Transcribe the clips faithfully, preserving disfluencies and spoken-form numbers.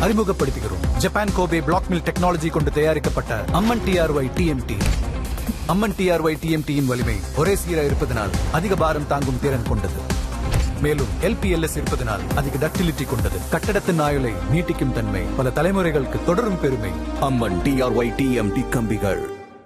அறிமுகப்படுத்துகிறோம். Japan Kobe black mill technology கொண்டு தயாரிக்கப்பட்ட அம்மன் டிஆர்ஒய் டிஎம்டி. அம்மன் டிஆர்ஒய் டிஎம்டியின் வலிமை ஒரே சீராக இருப்பதனால் அதிக பாரம் தாங்கும் திறன் கொண்டது. மேலும் எல்பிஎல்எஸ் இருப்பதனால் அதிக டக்டிலிட்டி கொண்டது. கட்டடத்தின் ஆயுளை நீட்டிக்கும் தன்மை பல தலைமுறைகளுக்கு தொடரும் பெருமை. அம்மன் டிஆர்ஒய் டிஎம்டி கம்பிகள்.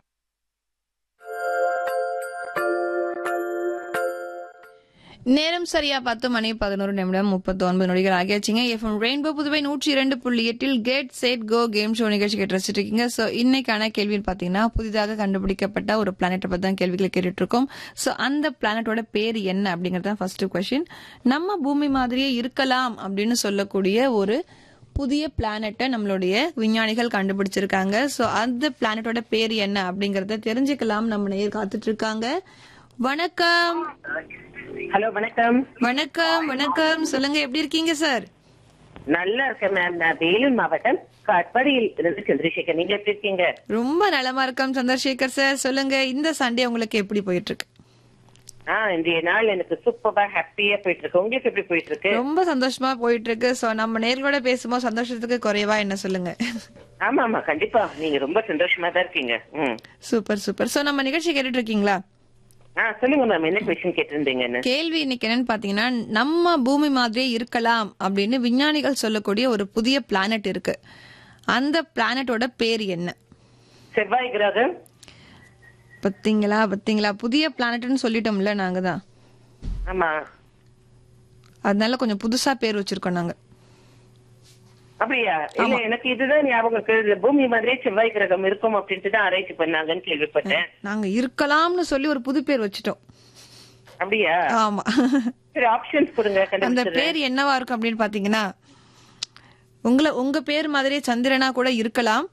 நேரம் சரியா பத்து மணி பதினோரு நிமிடம் முப்பத்தி ஒன்பது நொடிகள் ஆகியாச்சுங்க. எஃப்எம் ரெயின்போ புதுவை நூற்றி இரண்டு புள்ளி எட்டில் get set go game show நிகழ்ச்சி கேட்டு ரசிச்சுட்டு இருக்கீங்க. ஸோ இன்னைக்கான கேள்வின்னு பாத்தீங்கன்னா, புதிதாக கண்டுபிடிக்கப்பட்ட ஒரு பிளானட்டை பத்தி தான் கேள்விகளை கேட்டுட்டு இருக்கோம். ஸோ அந்த பிளானட்டோட பேர் என்ன அப்படிங்கறது தான் ஃபர்ஸ்ட் கொஸ்டின். நம்ம பூமி மாதிரியே இருக்கலாம் அப்படின்னு சொல்லக்கூடிய ஒரு புதிய பிளானட்டை நம்மளுடைய விஞ்ஞானிகள் கண்டுபிடிச்சிருக்காங்க. ஸோ அந்த பிளானட்டோட பேர் என்ன அப்படிங்கறத தெரிஞ்சுக்கலாம். நம்ம நேர் காத்துட்டு இருக்காங்க. வணக்கம். ஹலோ, வணக்கம். வணக்கம் வணக்கம் சொல்லுங்க, எப்படி இருக்கீங்க சார்? நல்லா இருக்கேன் மேம். நான் வேலூர் மாவட்டம் காட்பாடியில் இருந்து சந்திரசேகர். நீங்க எப்படி இருக்கீங்க? ரொம்ப நலமா இருக்கோம் சந்திரசேகர் சார். சொல்லுங்க, இந்த சண்டே உங்களுக்கு எப்படி போயிட்டு இருக்கு? ஆ, இன்றைய நாள் எனக்கு சூப்பரா ஹாப்பியா போயிட்டு இருக்கு. உங்களுக்கு எப்படி போயிட்டு இருக்கு? ரொம்ப சந்தோஷமா போயிட்டு இருக்கு. சோ நம்ம நேர்களோட பேசும்போது சந்தோஷத்துக்கு குறைவா என்ன சொல்லுங்க? ஆமா ஆமா, கண்டிப்பா நீங்க ரொம்ப சந்தோஷமா தான் இருக்கீங்க. ம், சூப்பர் சூப்பர். சோ நம்ம நிகழ்ச்சி கேட்டுட்டு இருக்கீங்களா? ஆ, சொல்லுங்க மேம், என்ன கொஸ்டின் கேட்டிருந்தீங்கன்னு. கேள்வி இன்னைக்கு என்னன்னு பாத்தீங்கன்னா, நம்ம பூமி மாதிரியே இருக்கலாம் அப்படின்னு விஞ்ஞானிகள் சொல்லக்கூடிய ஒரு புதிய பிளானட் இருக்கு. அந்த பிளானட்டோட பேர் என்ன? செவ்வாய் கிரகம். பத்தீங்களா பத்தீங்களா புதிய பிளானட்னு சொல்லிட்டோம்ல நாங்க தான். ஆமா, அதனால கொஞ்சம் புதுசா பேர் வச்சிருக்கோம் நாங்க. அப்படியா? இல்ல, எனக்கு இதுதான் ஞாபகம் இருக்கு. பூமி மாதிரியே செவ்வாய் கிரகம் இருக்கும் அப்படின்ட்டு தான் ஆராய்ச்சி பண்ணாங்கன்னு கேள்விப்பட்டேன். நாங்க இருக்கலாம்னு சொல்லி ஒரு புது பேர் வச்சிட்டோம். அப்படியா? ஆமா. சரி, ஆப்ஷன்ஸ் கொடுங்க. அந்த பேர் என்னவா இருக்கும் அப்படின்னு பாத்தீங்கன்னா, உங்களை உங்க பேர் மாதிரியே சந்திரனா கூட இருக்கலாம்,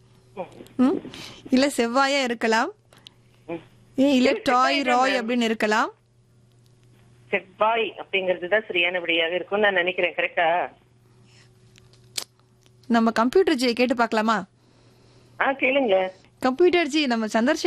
இல்ல செவ்வாயா இருக்கலாம், இல்ல டாய் ராய் அப்படின்னு இருக்கலாம். செவ்வாய் அப்படிங்கறதுதான் சரியான விடையாக இருக்கும் நான் நினைக்கிறேன். கரெக்டா? நம்ம கம்ப்யூட்டர் ஜி கேட்டு பாக்கலாமா? ஆ, கேளுங்க. கம்ப்யூட்டர் ஜி, நம்ம சந்திரசேகர்